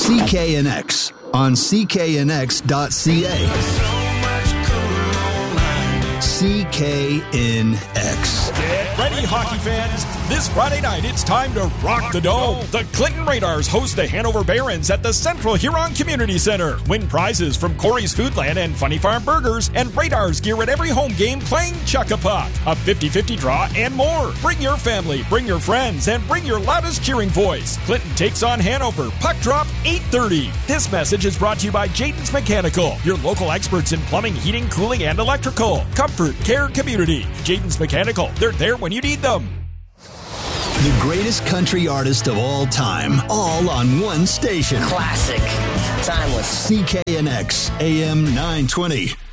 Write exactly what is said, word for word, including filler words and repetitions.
C K N X on C K N X dot C A. C K N X. Get ready, hockey fans. This Friday night, it's time to rock the Dome. The Clinton Radars host the Hanover Barons at the Central Huron Community Center. Win prizes from Corey's Foodland and Funny Farm Burgers, and Radars gear at every home game playing Chuck-a-Puck, a fifty-fifty draw, and more. Bring your family, bring your friends, and bring your loudest cheering voice. Clinton takes on Hanover. Puck drop eight thirty. This message is brought to you by Jayden's Mechanical, your local experts in plumbing, heating, cooling, and electrical. Comfort, care, community. Jayden's Mechanical. They're there when you need them. The greatest country artist of all time, all on one station. Classic. Timeless. C K N X, A M nine twenty.